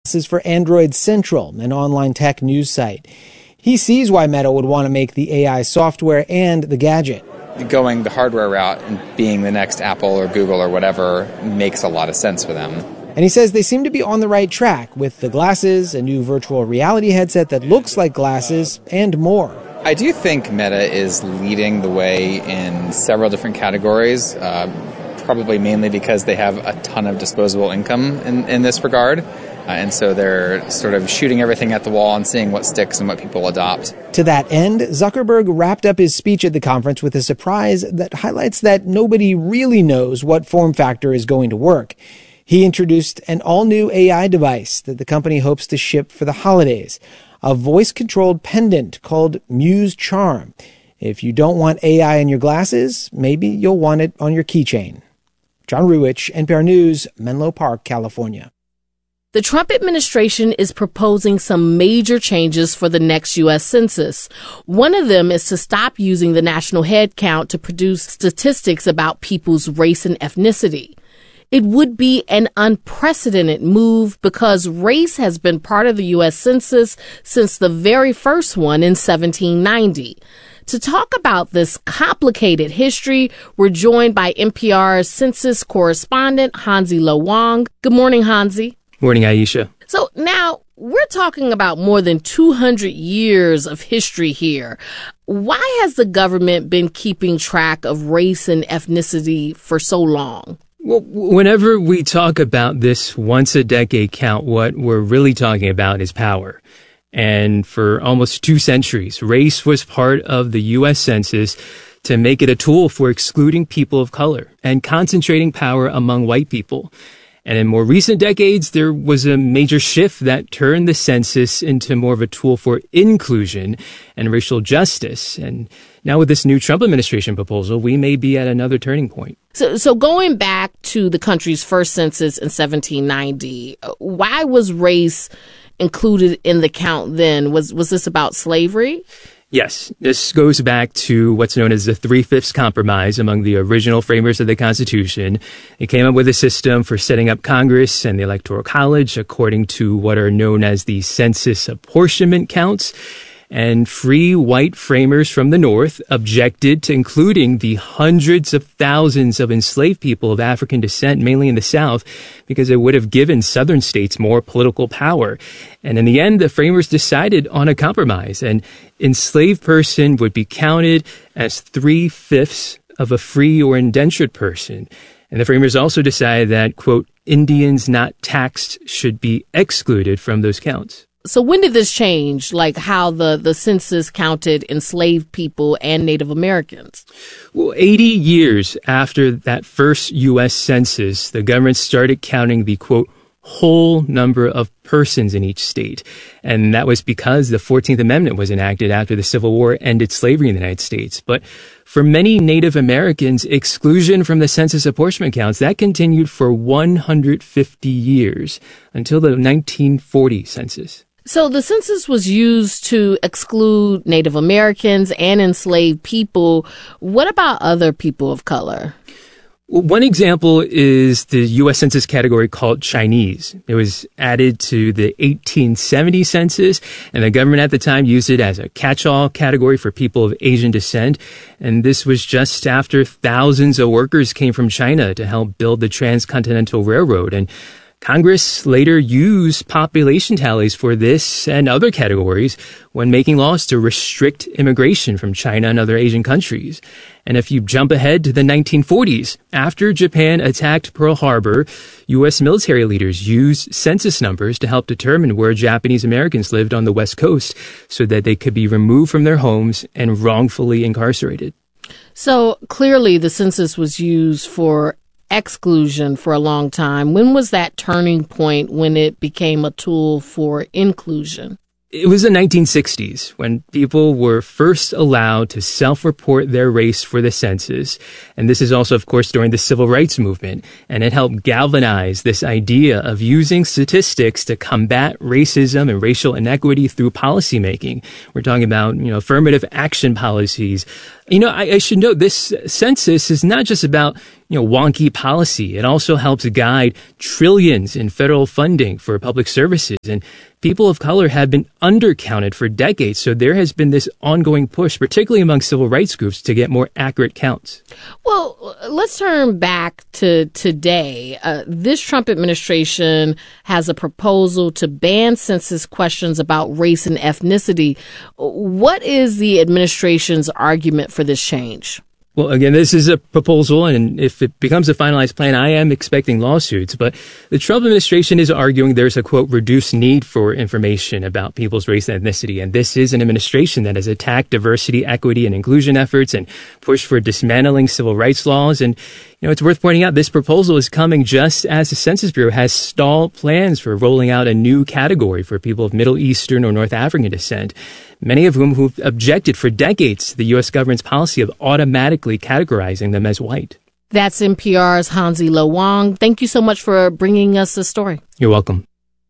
This is for Android Central, an online tech news site. He sees why Meta would want to make the AI software and the gadget. Going the hardware route and being the next Apple or Google or whatever makes a lot of sense for them. And he says they seem to be on the right track with the glasses, a new virtual reality headset that looks like glasses, and more. I do think Meta is leading the way in several different categories, probably mainly because they have a ton of disposable income in this regard. And so they're sort of shooting everything at the wall and seeing what sticks and what people adopt. To that end, Zuckerberg wrapped up his speech at the conference with a surprise that highlights that nobody really knows what form factor is going to work. He introduced an all-new AI device that the company hopes to ship for the holidays, a voice-controlled pendant called Muse Charm. If you don't want AI in your glasses, maybe you'll want it on your keychain. John Ruwitch, NPR News, Menlo Park, California. The Trump administration is proposing some major changes for the next U.S. Census. One of them is to stop using the national head count to produce statistics about people's race and ethnicity. It would be an unprecedented move because race has been part of the U.S. Census since the very first one in 1790. To talk about this complicated history, we're joined by NPR's census correspondent, Hansi Lo Wang. Good morning, Hansi. Morning, Aisha. So now we're talking about more than 200 years of history here. Why has the government been keeping track of race and ethnicity for so long? Well, whenever we talk about this once-a-decade count, what we're really talking about is power. And for almost 2 centuries, race was part of the U.S. Census to make it a tool for excluding people of color and concentrating power among white people. And in more recent decades, there was a major shift that turned the census into more of a tool for inclusion and racial justice. And now with this new Trump administration proposal, we may be at another turning point. So going back to the country's first census in 1790, why was race included in the count then? Was this about slavery? Yes, this goes back to what's known as the Three-Fifths Compromise among the original framers of the Constitution. It came up with a system for setting up Congress and the Electoral College according to what are known as the census apportionment counts. And free white framers from the North objected to including the hundreds of thousands of enslaved people of African descent, mainly in the South, because it would have given Southern states more political power. And in the end, the framers decided on a compromise. An enslaved person would be counted as 3/5 of a free or indentured person. And the framers also decided that, quote, Indians not taxed should be excluded from those counts. So when did this change, like how the census counted enslaved people and Native Americans? Well, 80 years after that first U.S. Census, the government started counting the, quote, whole number of persons in each state. And that was because the 14th Amendment was enacted after the Civil War ended slavery in the United States. But for many Native Americans, exclusion from the census apportionment counts, that continued for 150 years until the 1940 census. So the census was used to exclude Native Americans and enslaved people. What about other people of color? Well, one example is the U.S. Census category called Chinese. It was added to the 1870 census, and the government at the time used it as a catch-all category for people of Asian descent. And this was just after thousands of workers came from China to help build the Transcontinental Railroad. And Congress later used population tallies for this and other categories when making laws to restrict immigration from China and other Asian countries. And if you jump ahead to the 1940s, after Japan attacked Pearl Harbor, U.S. military leaders used census numbers to help determine where Japanese Americans lived on the West Coast so that they could be removed from their homes and wrongfully incarcerated. So clearly the census was used for exclusion for a long time. When was that turning point when it became a tool for inclusion? It was the 1960s when people were first allowed to self-report their race for the census. And this is also, of course, during the civil rights movement. And it helped galvanize this idea of using statistics to combat racism and racial inequity through policymaking. We're talking about, affirmative action policies. I should note this census is not just about wonky policy. It also helps guide trillions in federal funding for public services. And people of color have been undercounted for decades. So there has been this ongoing push, particularly among civil rights groups, to get more accurate counts. Well, let's turn back to today. This Trump administration has a proposal to ban census questions about race and ethnicity. What is the administration's argument for this change? Well, again, this is a proposal, and if it becomes a finalized plan, I am expecting lawsuits. But the Trump administration is arguing there's a, quote, reduced need for information about people's race and ethnicity. And this is an administration that has attacked diversity, equity, and inclusion efforts and pushed for dismantling civil rights laws. And, it's worth pointing out this proposal is coming just as the Census Bureau has stalled plans for rolling out a new category for people of Middle Eastern or North African descent, many of whom who've objected for decades to the U.S. government's policy of automatically categorizing them as white. That's NPR's Hansi Lo Wang. Thank you so much for bringing us this story. You're welcome.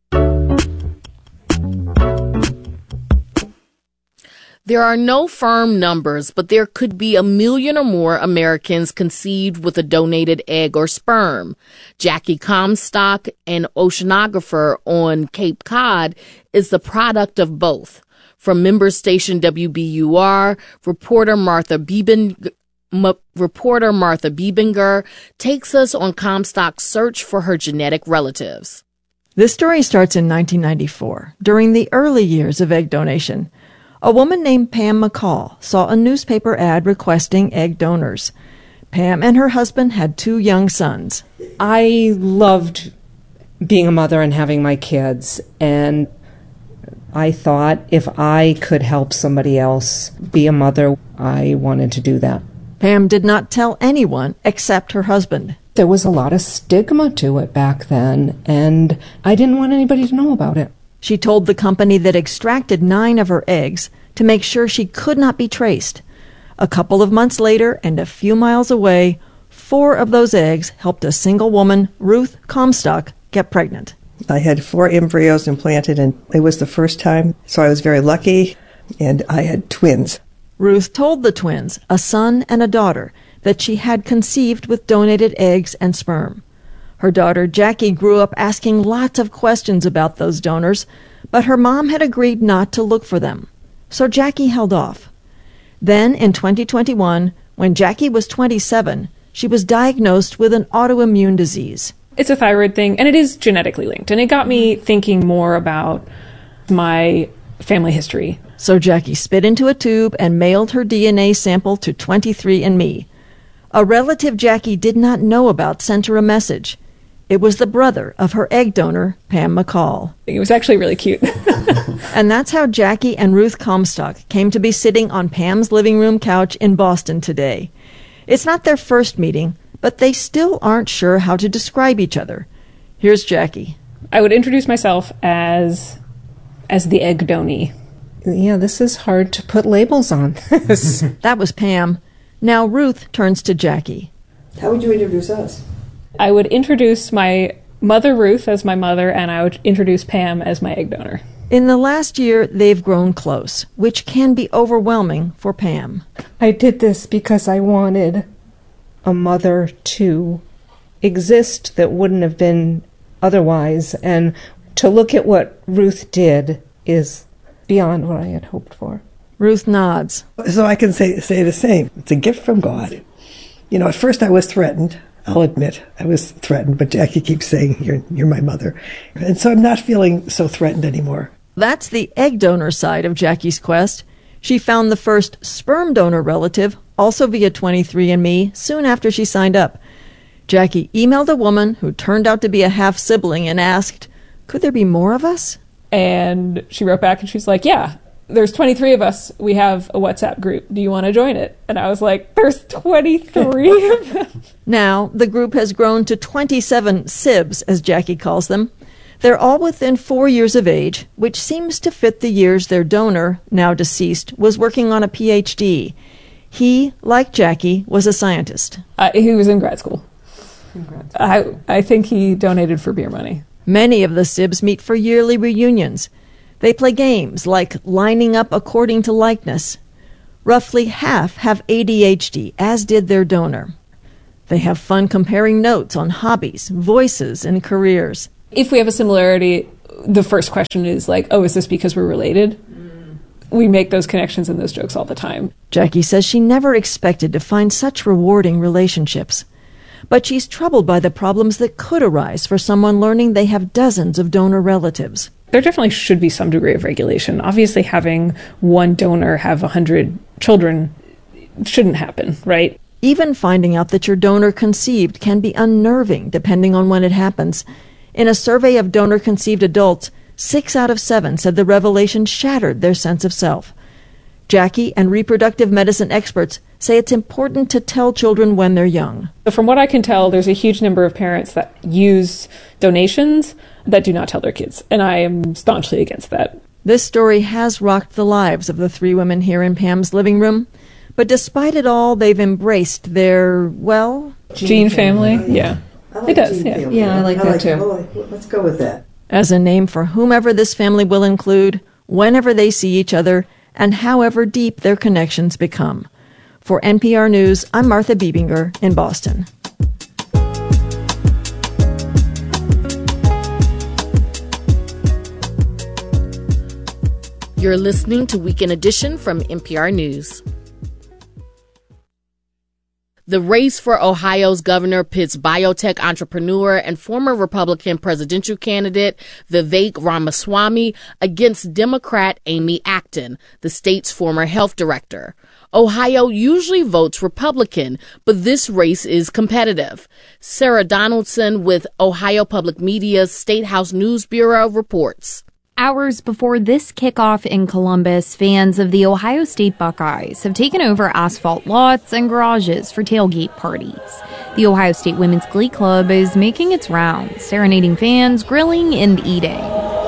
There are no firm numbers, but there could be 1 million or more Americans conceived with a donated egg or sperm. Jackie Comstock, an oceanographer on Cape Cod, is the product of both. From member station WBUR, reporter Martha Biebinger takes us on Comstock's search for her genetic relatives. This story starts in 1994, during the early years of egg donation. A woman named Pam McCall saw a newspaper ad requesting egg donors. Pam and her husband had 2 young sons. I loved being a mother and having my kids, and I thought if I could help somebody else be a mother, I wanted to do that. Pam did not tell anyone except her husband. There was a lot of stigma to it back then, and I didn't want anybody to know about it. She told the company that extracted 9 of her eggs to make sure she could not be traced. A couple of months later, and a few miles away, 4 of those eggs helped a single woman, Ruth Comstock, get pregnant. I had 4 embryos implanted, and it was the first time, so I was very lucky, and I had twins. Ruth told the twins, a son and a daughter, that she had conceived with donated eggs and sperm. Her daughter, Jackie, grew up asking lots of questions about those donors, but her mom had agreed not to look for them. So Jackie held off. Then, in 2021, when Jackie was 27, she was diagnosed with an autoimmune disease. It's a thyroid thing, and it is genetically linked. And it got me thinking more about my family history. So Jackie spit into a tube and mailed her DNA sample to 23andMe. A relative Jackie did not know about sent her a message. It was the brother of her egg donor, Pam McCall. It was actually really cute. And that's how Jackie and Ruth Comstock came to be sitting on Pam's living room couch in Boston today. It's not their first meeting, but they still aren't sure how to describe each other. Here's Jackie. I would introduce myself as the egg donee. Yeah, this is hard to put labels on. That was Pam. Now Ruth turns to Jackie. How would you introduce us? I would introduce my mother, Ruth, as my mother, and I would introduce Pam as my egg donor. In the last year, they've grown close, which can be overwhelming for Pam. I did this because I wanted a mother to exist that wouldn't have been otherwise, and to look at what Ruth did is beyond what I had hoped for. Ruth nods. So I can say the same. It's a gift from God. At first I was threatened. I'll admit I was threatened, but Jackie keeps saying, you're my mother. And so I'm not feeling so threatened anymore. That's the egg donor side of Jackie's quest. She found the first sperm donor relative, also via 23andMe, soon after she signed up. Jackie emailed a woman who turned out to be a half-sibling and asked, could there be more of us? And she wrote back and she's like, yeah, there's 23 of us. We have a WhatsApp group. Do you want to join it? And I was like, there's 23 of them? Now, the group has grown to 27 SIBs, as Jackie calls them. They're all within 4 years of age, which seems to fit the years their donor, now deceased, was working on a PhD. He, like Jackie, was a scientist. He was in grad school. I think he donated for beer money. Many of the SIBs meet for yearly reunions. They play games like lining up according to likeness. Roughly half have ADHD, as did their donor. They have fun comparing notes on hobbies, voices, and careers. If we have a similarity, the first question is like, oh, is this because we're related? We make those connections and those jokes all the time. Jackie says she never expected to find such rewarding relationships. But she's troubled by the problems that could arise for someone learning they have dozens of donor relatives. There definitely should be some degree of regulation. Obviously, having one donor have 100 children shouldn't happen, right? Even finding out that your donor conceived can be unnerving depending on when it happens. In a survey of donor-conceived adults, 6 out of 7 said the revelation shattered their sense of self. Jackie and reproductive medicine experts say it's important to tell children when they're young. From what I can tell, there's a huge number of parents that use donations that do not tell their kids, and I am staunchly against that. This story has rocked the lives of the 3 women here in Pam's living room, but despite it all, they've embraced their, well... Gene family? Yeah. Like it does, Gene yeah. family. Yeah, I like that too. Well, let's go with that. As a name for whomever this family will include, whenever they see each other, and however deep their connections become. For NPR News, I'm Martha Biebinger in Boston. You're listening to Weekend Edition from NPR News. The race for Ohio's governor pits biotech entrepreneur and former Republican presidential candidate Vivek Ramaswamy against Democrat Amy Acton, the state's former health director. Ohio usually votes Republican, but this race is competitive. Sarah Donaldson with Ohio Public Media's State House News Bureau reports. Hours before this kickoff in Columbus, fans of the Ohio State Buckeyes have taken over asphalt lots and garages for tailgate parties. The Ohio State Women's Glee Club is making its rounds, serenading fans, grilling, and eating.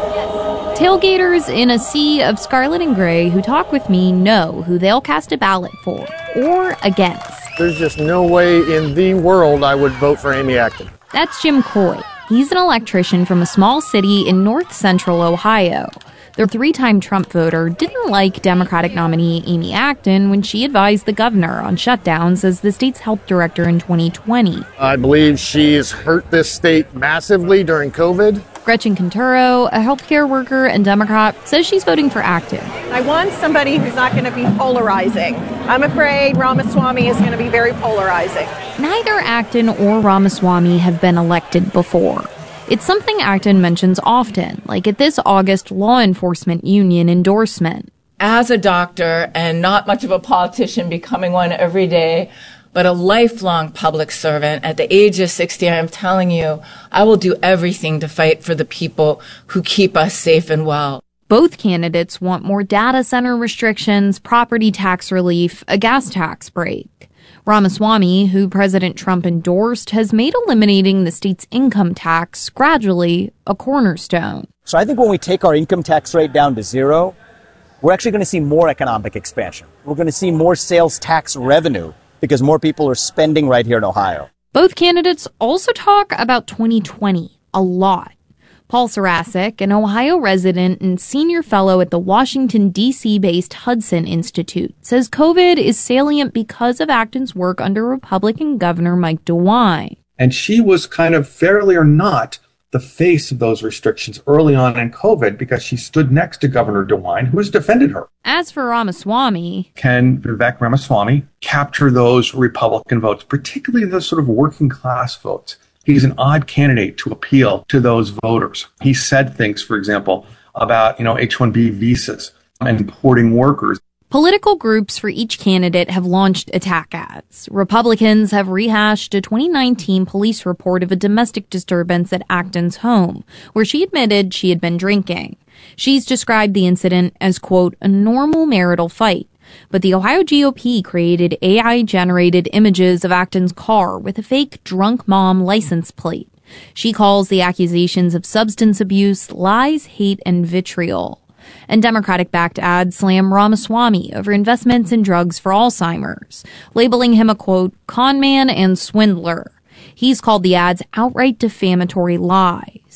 Tailgaters in a sea of scarlet and gray who talk with me know who they'll cast a ballot for or against. There's just no way in the world I would vote for Amy Acton. That's Jim Coy. He's an electrician from a small city in north-central Ohio. The 3-time Trump voter didn't like Democratic nominee Amy Acton when she advised the governor on shutdowns as the state's health director in 2020. I believe she's hurt this state massively during COVID. Gretchen Canturo, a healthcare worker and Democrat, says she's voting for Acton. I want somebody who's not going to be polarizing. I'm afraid Ramaswamy is going to be very polarizing. Neither Acton or Ramaswamy have been elected before. It's something Acton mentions often, like at this August law enforcement union endorsement. As a doctor and not much of a politician, becoming one every day, but a lifelong public servant, at the age of 60, I'm telling you, I will do everything to fight for the people who keep us safe and well. Both candidates want more data center restrictions, property tax relief, a gas tax break. Ramaswamy, who President Trump endorsed, has made eliminating the state's income tax gradually a cornerstone. So I think when we take our income tax rate down to 0, we're actually going to see more economic expansion. We're going to see more sales tax revenue because more people are spending right here in Ohio. Both candidates also talk about 2020 a lot. Paul Sarasic, an Ohio resident and senior fellow at the Washington, D.C.-based Hudson Institute, says COVID is salient because of Acton's work under Republican Governor Mike DeWine. And she was kind of, fairly or not, the face of those restrictions early on in COVID because she stood next to Governor DeWine, who has defended her. As for Ramaswamy, can Vivek Ramaswamy capture those Republican votes, particularly the sort of working class votes? He's an odd candidate to appeal to those voters. He said things, for example, about, H-1B visas and importing workers. Political groups for each candidate have launched attack ads. Republicans have rehashed a 2019 police report of a domestic disturbance at Acton's home, where she admitted she had been drinking. She's described the incident as, quote, a normal marital fight. But the Ohio GOP created AI-generated images of Acton's car with a fake drunk mom license plate. She calls the accusations of substance abuse lies, hate, and vitriol. And Democratic-backed ads slam Ramaswamy over investments in drugs for Alzheimer's, labeling him a, quote, con man and swindler. He's called the ads outright defamatory lies.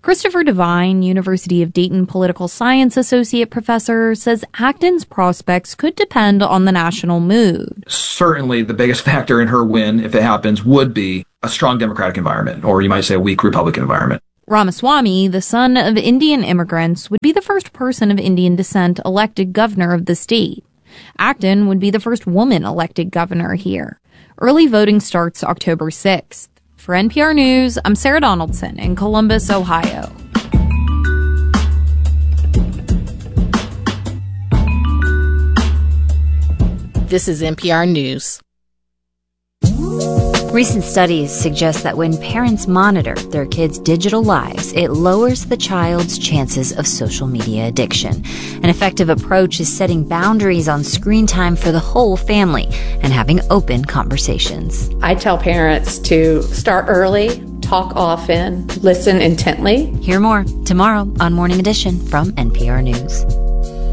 Christopher Devine, University of Dayton political science associate professor, says Acton's prospects could depend on the national mood. Certainly the biggest factor in her win, if it happens, would be a strong Democratic environment, or you might say a weak Republican environment. Ramaswamy, the son of Indian immigrants, would be the first person of Indian descent elected governor of the state. Acton would be the first woman elected governor here. Early voting starts October 6th. For NPR News, I'm Sarah Donaldson in Columbus, Ohio. This is NPR News. Recent studies suggest that when parents monitor their kids' digital lives, it lowers the child's chances of social media addiction. An effective approach is setting boundaries on screen time for the whole family and having open conversations. I tell parents to start early, talk often, listen intently. Hear more tomorrow on Morning Edition from NPR News.